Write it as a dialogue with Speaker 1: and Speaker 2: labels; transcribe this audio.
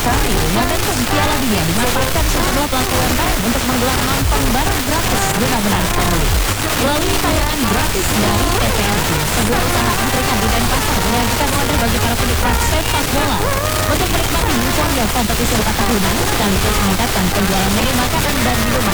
Speaker 1: Sari, momentum Piala Dunia dimanfaatkan sejumlah pelaku UMKM untuk menggelar nonton bareng gratis guna menarik pembeli. Melalui tayangan gratis dari PPRI, sebuah usaha angkringan di Denpasar menyajikan wadah bagi para penikmat sepak bola untuk menikmati euforia kompetisi 4 tahunan sekaligus meningkatkan penjualan menu makanan dan minuman